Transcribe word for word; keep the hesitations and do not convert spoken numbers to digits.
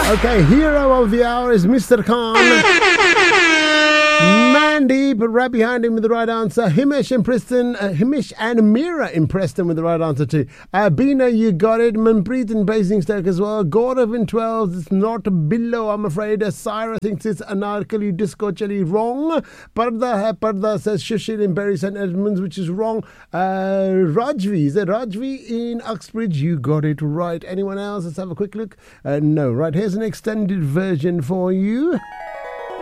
Okay, hero of the hour is Mister Khan. Mandeep, right behind him with the right answer. Himish and Preston, uh, Himish and Meera in Preston with the right answer too. Uh, Bina, you got it. Manpreet in Basingstoke as well. Gaurav in twelve. It's not below, I'm afraid. Uh, Syra thinks it's Anarkali Disco Chali. Wrong. Parda hai Parda says Shushil in Bury Saint Edmunds, which is wrong. Uh, Rajvi, is it Rajvi in Uxbridge? You got it right. Anyone else? Let's have a quick look. Uh, no, right. Here's an extended version for you.